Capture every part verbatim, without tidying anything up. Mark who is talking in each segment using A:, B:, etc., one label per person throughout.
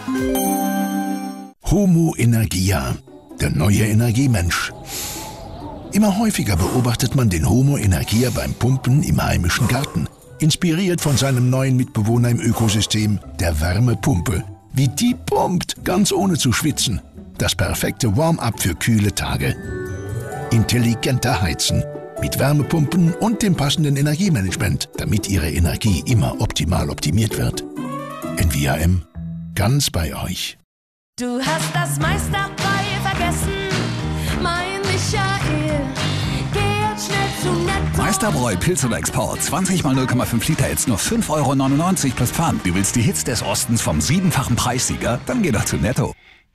A: Homo Energia, der neue Energiemensch. Immer häufiger beobachtet man den Homo Energia beim Pumpen im heimischen Garten. Inspiriert von seinem neuen Mitbewohner im Ökosystem, der Wärmepumpe. Wie die pumpt, ganz ohne zu schwitzen. Das perfekte Warm-up für kühle Tage. Intelligenter Heizen. Mit Wärmepumpen und dem passenden Energiemanagement, damit Ihre Energie immer optimal optimiert wird. N V A M. Ganz bei euch.
B: Du hast das meiste dabei vergessen, mein Michael. Geh jetzt schnell zu Netto.
C: Meisterbräu Pilz oder Export. zwanzig mal null Komma fünf Liter, jetzt nur fünf Euro neunundneunzig plus Pfand. Du willst die Hits des Ostens vom siebenfachen Preissieger? Dann geh doch zu Netto.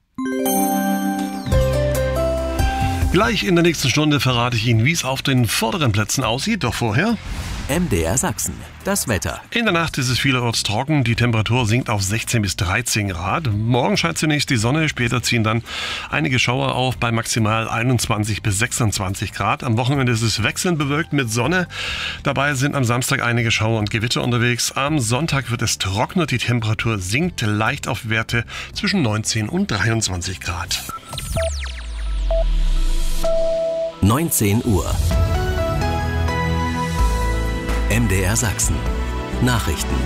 D: Gleich in der nächsten Stunde verrate ich Ihnen, wie es auf den vorderen Plätzen aussieht. Doch vorher
E: M D R Sachsen. Das Wetter.
D: In der Nacht ist es vielerorts trocken. Die Temperatur sinkt auf sechzehn bis dreizehn Grad. Morgen scheint zunächst die Sonne. Später ziehen dann einige Schauer auf bei maximal einundzwanzig bis sechsundzwanzig Grad. Am Wochenende ist es wechselnd bewölkt mit Sonne. Dabei sind am Samstag einige Schauer und Gewitter unterwegs. Am Sonntag wird es trockener. Die Temperatur sinkt leicht auf Werte zwischen neunzehn und dreiundzwanzig Grad.
E: neunzehn Uhr. M D R Sachsen. Nachrichten.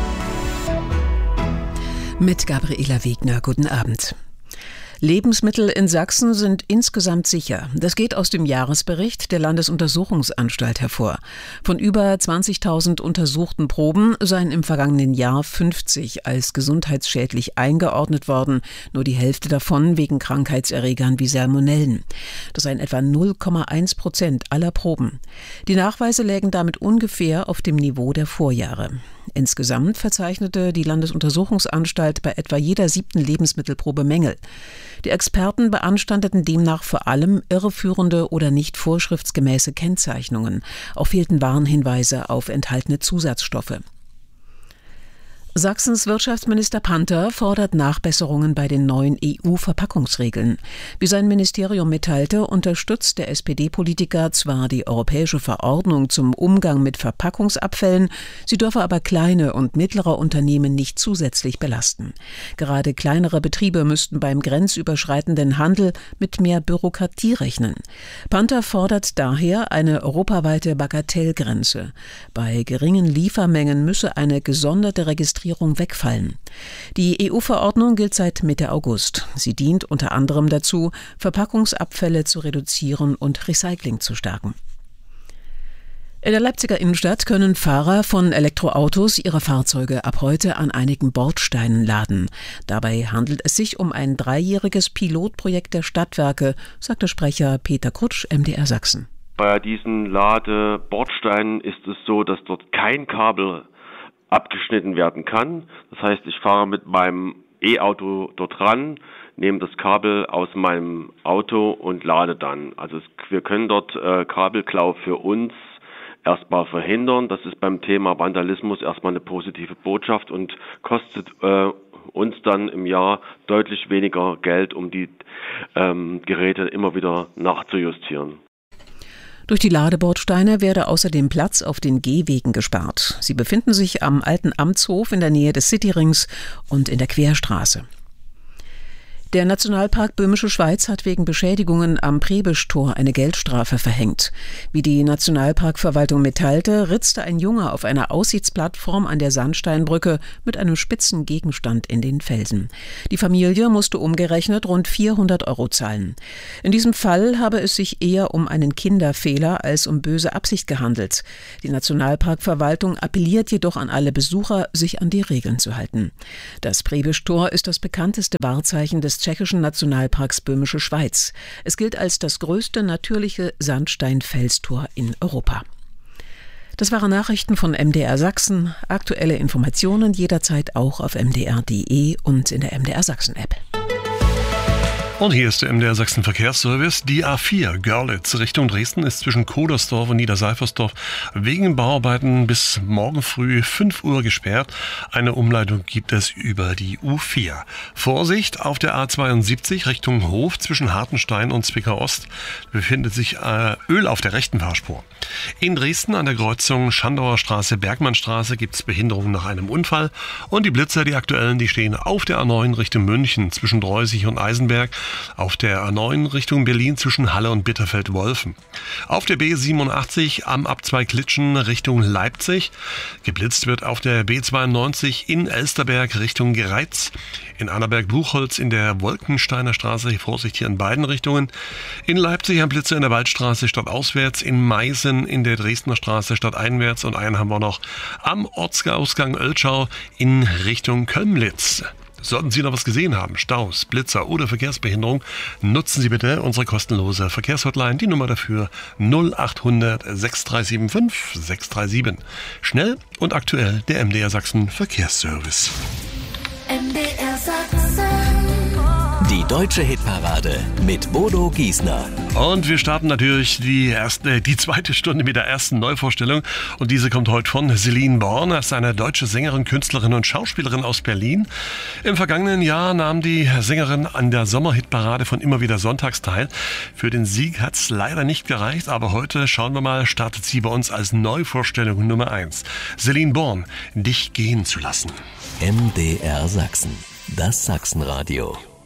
F: Mit Gabriela Wegner, guten Abend. Lebensmittel in Sachsen sind insgesamt sicher. Das geht aus dem Jahresbericht der Landesuntersuchungsanstalt hervor. Von über zwanzigtausend untersuchten Proben seien im vergangenen Jahr fünfzig als gesundheitsschädlich eingeordnet worden, nur die Hälfte davon wegen Krankheitserregern wie Salmonellen. Das seien etwa null Komma eins Prozent aller Proben. Die Nachweise lägen damit ungefähr auf dem Niveau der Vorjahre. Insgesamt verzeichnete die Landesuntersuchungsanstalt bei etwa jeder siebten Lebensmittelprobe Mängel. Die Experten beanstandeten demnach vor allem irreführende oder nicht vorschriftsgemäße Kennzeichnungen. Auch fehlten Warnhinweise auf enthaltene Zusatzstoffe. Sachsens Wirtschaftsminister Panther fordert Nachbesserungen bei den neuen E U-Verpackungsregeln. Wie sein Ministerium mitteilte, unterstützt der S P D-Politiker zwar die europäische Verordnung zum Umgang mit Verpackungsabfällen, sie dürfe aber kleine und mittlere Unternehmen nicht zusätzlich belasten. Gerade kleinere Betriebe müssten beim grenzüberschreitenden Handel mit mehr Bürokratie rechnen. Panther fordert daher eine europaweite Bagatellgrenze. Bei geringen Liefermengen müsse eine gesonderte Registrierung wegfallen. Die E U-Verordnung gilt seit Mitte August. Sie dient unter anderem dazu, Verpackungsabfälle zu reduzieren und Recycling zu stärken. In der Leipziger Innenstadt können Fahrer von Elektroautos ihre Fahrzeuge ab heute an einigen Bordsteinen laden. Dabei handelt es sich um ein dreijähriges Pilotprojekt der Stadtwerke, sagte Sprecher Peter Krutsch, M D R Sachsen.
G: Bei diesen Ladebordsteinen ist es so, dass dort kein Kabel abgeschnitten werden kann. Das heißt, ich fahre mit meinem E-Auto dort ran, nehme das Kabel aus meinem Auto und lade dann. Also es, wir können dort äh, Kabelklau für uns erstmal verhindern. Das ist beim Thema Vandalismus erstmal eine positive Botschaft und kostet äh, uns dann im Jahr deutlich weniger Geld, um die ähm, Geräte immer wieder nachzujustieren.
F: Durch die Ladebordsteine werde außerdem Platz auf den Gehwegen gespart. Sie befinden sich am alten Amtshof in der Nähe des Cityrings und in der Querstraße. Der Nationalpark Böhmische Schweiz hat wegen Beschädigungen am Prebisch-Tor eine Geldstrafe verhängt. Wie die Nationalparkverwaltung mitteilte, ritzte ein Junge auf einer Aussichtsplattform an der Sandsteinbrücke mit einem spitzen Gegenstand in den Felsen. Die Familie musste umgerechnet rund vierhundert Euro zahlen. In diesem Fall habe es sich eher um einen Kinderfehler als um böse Absicht gehandelt. Die Nationalparkverwaltung appelliert jedoch an alle Besucher, sich an die Regeln zu halten. Das Prebisch-Tor ist das bekannteste Wahrzeichen des tschechischen Nationalparks Böhmische Schweiz. Es gilt als das größte natürliche Sandsteinfelstor in Europa. Das waren Nachrichten von M D R Sachsen. Aktuelle Informationen jederzeit auch auf m d r punkt d e und in der M D R Sachsen App.
D: Und hier ist der M D R Sachsen Verkehrsservice. Die A vier Görlitz Richtung Dresden ist zwischen Kodersdorf und Niederseifersdorf wegen Bauarbeiten bis morgen früh fünf Uhr gesperrt. Eine Umleitung gibt es über die U vier. Vorsicht, auf der A zweiundsiebzig Richtung Hof zwischen Hartenstein und Zwickau Ost befindet sich äh, Öl auf der rechten Fahrspur. In Dresden an der Kreuzung Schandauer Straße, Bergmannstraße gibt es Behinderungen nach einem Unfall. Und die Blitzer, die aktuellen, die stehen auf der A neun Richtung München zwischen Dreusig und Eisenberg. Auf der A neun Richtung Berlin zwischen Halle und Bitterfeld-Wolfen. Auf der B siebenundachtzig am Abzweig Klitschen Richtung Leipzig. Geblitzt wird auf der B zweiundneunzig in Elsterberg Richtung Greiz. In Annaberg-Buchholz in der Wolkensteiner Straße, Vorsicht hier in beiden Richtungen. In Leipzig ein Blitzer in der Waldstraße stadtauswärts. In Meißen in der Dresdner Straße stadteinwärts. Und einen haben wir noch am Ortsausgang Oelschau in Richtung Kölmlitz. Sollten Sie noch was gesehen haben, Staus, Blitzer oder Verkehrsbehinderung, nutzen Sie bitte unsere kostenlose Verkehrshotline. Die Nummer dafür null acht hundert sechs drei sieben fünf sechs drei sieben. Schnell und aktuell der M D R Sachsen Verkehrsservice.
B: M D R Sachsen.
E: Die deutsche Hitparade mit Bodo Giesner.
D: Und wir starten natürlich die erste, die zweite Stunde mit der ersten Neuvorstellung. Und diese kommt heute von Celine Born. Das ist eine deutsche Sängerin, Künstlerin und Schauspielerin aus Berlin. Im vergangenen Jahr nahm die Sängerin an der Sommerhitparade von Immer wieder Sonntags teil. Für den Sieg hat es leider nicht gereicht, aber heute, schauen wir mal, startet sie bei uns als Neuvorstellung Nummer eins. Celine Born, dich gehen zu lassen.
E: M D R Sachsen, das Sachsenradio.